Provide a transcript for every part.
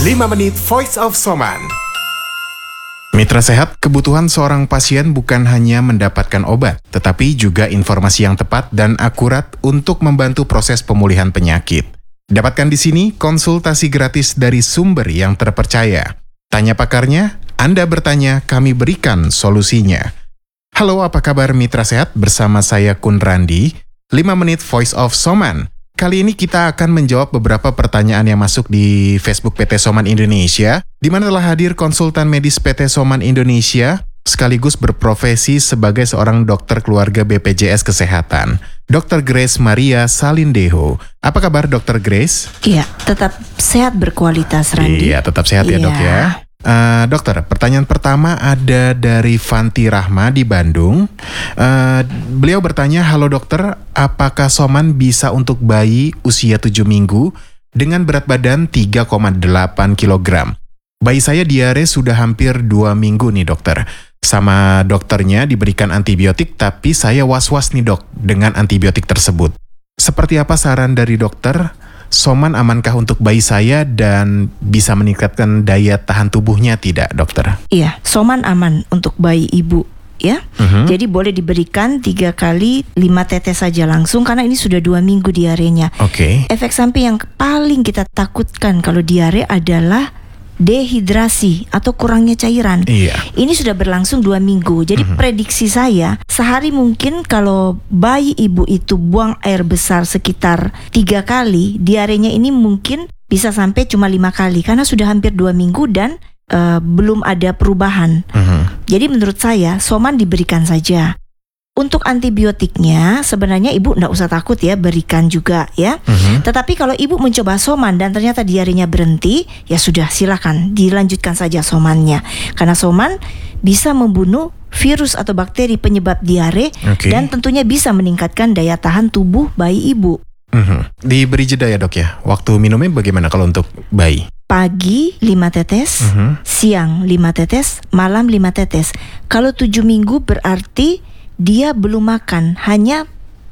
5 menit Voice of Soman. Mitra Sehat, kebutuhan seorang pasien bukan hanya mendapatkan obat, tetapi juga informasi yang tepat dan akurat untuk membantu proses pemulihan penyakit. Dapatkan di sini konsultasi gratis dari sumber yang terpercaya. Tanya pakarnya, Anda bertanya, kami berikan solusinya. Halo, apa kabar Mitra Sehat? Bersama saya Kun Randi, 5 menit Voice of Soman. Kali ini kita akan menjawab beberapa pertanyaan yang masuk di Facebook PT Soman Indonesia, di mana telah hadir konsultan medis PT Soman Indonesia, sekaligus berprofesi sebagai seorang dokter keluarga BPJS Kesehatan, Dr. Grace Maria Salindeho. Apa kabar Dr. Grace? Iya, tetap sehat berkualitas, Randi. Iya, tetap sehat ya dok ya. Dokter, pertanyaan pertama ada dari Fanti Rahma di Bandung. Beliau bertanya, halo dokter, apakah Soman bisa untuk bayi usia 7 minggu dengan berat badan 3,8 kg? Bayi saya diare sudah hampir 2 minggu nih dokter. Sama dokternya diberikan antibiotik, tapi saya was-was nih dok dengan antibiotik tersebut. Seperti apa saran dari dokter? Soman amankah untuk bayi saya dan bisa meningkatkan daya tahan tubuhnya tidak, dokter? Iya, Soman aman untuk bayi ibu, ya. Jadi boleh diberikan 3 kali 5 tetes saja langsung karena ini sudah 2 minggu diarenya. Oke. Efek samping yang paling kita takutkan kalau diare adalah dehidrasi atau kurangnya cairan. Iya. Ini sudah berlangsung 2 minggu. Jadi prediksi saya sehari mungkin kalau bayi ibu itu buang air besar sekitar 3 kali, diarenya ini mungkin bisa sampai cuma 5 kali karena sudah hampir 2 minggu dan belum ada perubahan. Jadi menurut saya Soman diberikan saja. Untuk antibiotiknya sebenarnya ibu enggak usah takut ya, berikan juga ya. Tetapi kalau ibu mencoba Soman dan ternyata diarenya berhenti, ya sudah silakan dilanjutkan saja Somannya. Karena Soman bisa membunuh virus atau bakteri penyebab diare dan tentunya bisa meningkatkan daya tahan tubuh bayi ibu. Diberi jeda ya dok ya. Waktu minumnya bagaimana kalau untuk bayi? Pagi 5 tetes, siang 5 tetes, malam 5 tetes. Kalau 7 minggu berarti dia belum makan, hanya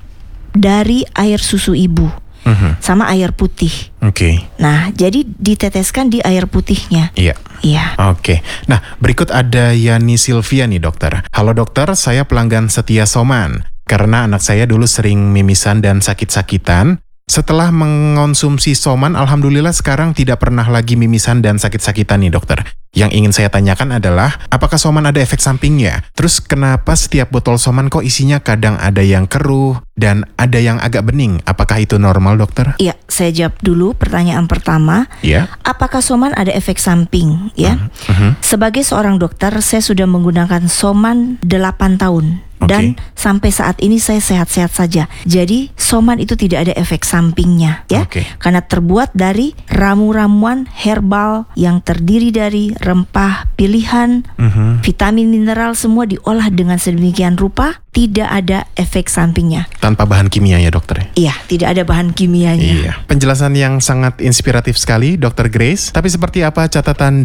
dari air susu ibu sama air putih. Nah, jadi diteteskan di air putihnya. Iya. Iya. Nah, berikut ada Yani Silvia nih dokter. Halo dokter, saya pelanggan setia Soman. Karena anak saya dulu sering mimisan dan sakit-sakitan. Setelah mengonsumsi Soman, alhamdulillah sekarang tidak pernah lagi mimisan dan sakit-sakitan nih dokter. Yang ingin saya tanyakan adalah, apakah Soman ada efek sampingnya? Terus kenapa setiap botol Soman kok isinya kadang ada yang keruh dan ada yang agak bening? Apakah itu normal dokter? Iya, saya jawab dulu pertanyaan pertama. Iya. Apakah Soman ada efek samping? Ya. Sebagai seorang dokter, saya sudah menggunakan Soman 8 tahun. Dan sampai saat ini saya sehat-sehat saja. Jadi Soman itu tidak ada efek sampingnya ya. Karena terbuat dari ramu-ramuan herbal yang terdiri dari rempah pilihan, vitamin mineral semua diolah dengan sedemikian rupa, tidak ada efek sampingnya. Tanpa bahan kimia ya dokter? Iya, tidak ada bahan kimianya. Iya. Penjelasan yang sangat inspiratif sekali Dr. Grace. Tapi seperti apa catatan